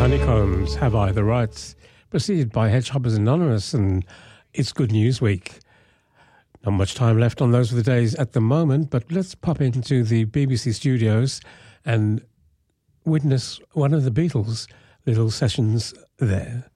Honeycombs, Have I the Rights? Preceded by Hedgehoppers Anonymous, and it's Good News Week. Not much time left on those of the days at the moment, but let's pop into the BBC studios and witness one of the Beatles' little sessions there.